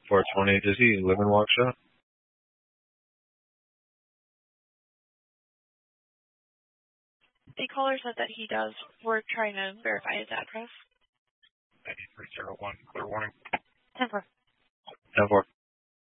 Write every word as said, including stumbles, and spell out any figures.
four twenty. Does he live in Waukesha? The caller said that he does. We're trying to verify his address. ninety-three oh one. Clear warning. ten four. ten four.